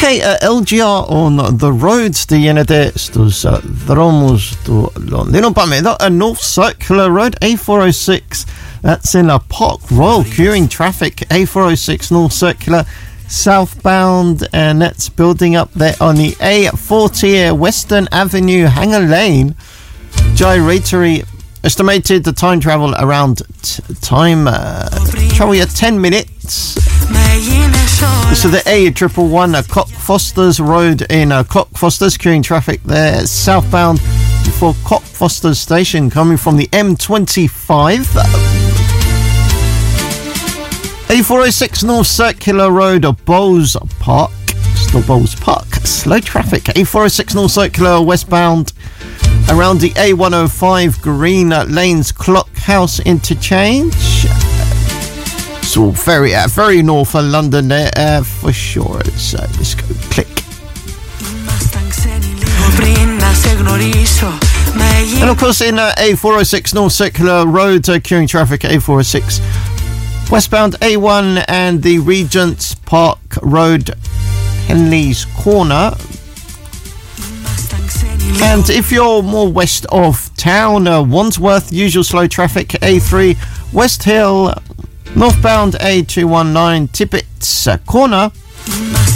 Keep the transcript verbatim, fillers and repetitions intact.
Okay, uh, L G R on the roads diente estos uh, dromos do Londino Pamedo, a North Circular Road, A four oh six. That's in a Park Royal, queuing traffic, A four oh six North Circular, southbound, and that's building up there on the A forty, Western Avenue, Hanger Lane. Gyratory, estimated the time travel around t- time uh, travel yeah, ten minutes. So the A triple one, uh, Cockfosters Road in uh, Cockfosters, queuing traffic there, southbound before Cockfosters Station, coming from the M twenty-five. A four oh six North Circular Road, Bowes Park, still Bowes Park, slow traffic. A four oh six North Circular westbound around the A one oh five Green Lanes Clock House interchange. So very, uh, very north of London there, uh, for sure. So let's go click. And of course in uh, A four oh six North Circular Road, uh, queuing traffic, A four oh six westbound A one and the Regent's Park Road, Henley's Corner. And if you're more west of town, uh, Wandsworth, usual slow traffic, A three, West Hill, northbound A two one nine, Tippett's uh, Corner.